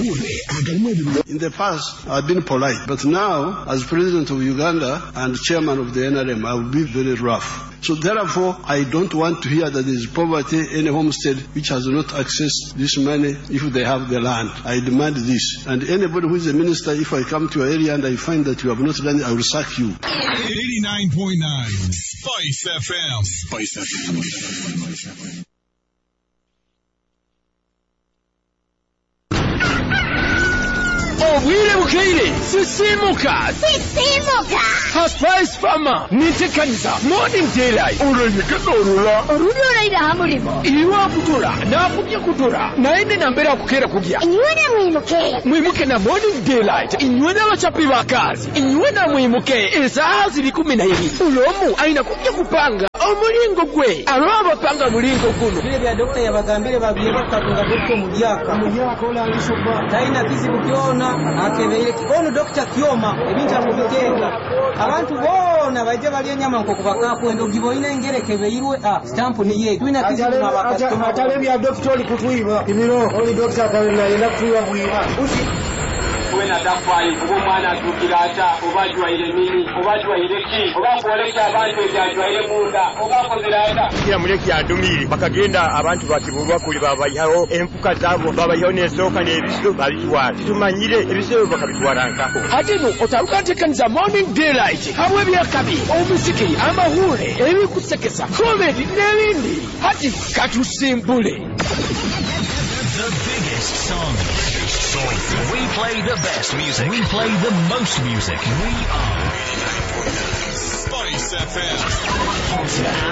In the past, I've been polite, but now, as President of Uganda and Chairman of the NRM, I will be very rough. So therefore, I don't want to hear that there is poverty in a homestead which has not accessed this money if they have the land. I demand this. And anybody who is a minister, if I come to your area and I find that you have not done it, I will sack you. 89.9 Spice FM. Spice FM. Obwire bukeire sisimuka Spice Farmer nitekaniza Morning Daylight oluliraira hamulimo iwa kutola nakubye kutola naende nambera kukera kugya inywe mwimuke na Morning Daylight inywe n'abacapi bakazi inywe na mwimuke esaaha ziri 12 ulomu aina kubye kupanga omulingo gwe alaba panga mulingo guno bile bya dokta yabagambire babye bakatunga dokta mujyaka olangishoba taina kizibu kiona akebeire ono dokta kioma ebinja mu bitenga abantu bona baje bali enyama nko kubakapo endo giboine ngerekebeirwe stamp ni ye twina kizibu na bakastoma atale bya dokta oli kutuiba imiro oli dokta akalena yenda kutuiba bwira wena dafayi kubo mwana tukirata obajwa ile nini obajwa ile ki obakoleka abantu ejajwa ile munda obakozerata kira muleki adumiri bakagenda abantu bakibulwa kuli babayaho empuka zabo babayaho nesoka nebiso baliwa tumanyire ebiso bakabitwarankako hatino otaruka tekaniza Morning Daylight hamwe byakabi omusiki amahule ebikusekesa comedy n'ebindi hati katusimbule The biggest song. We play the best music. We play the most music. We are 89.9 Spice FM.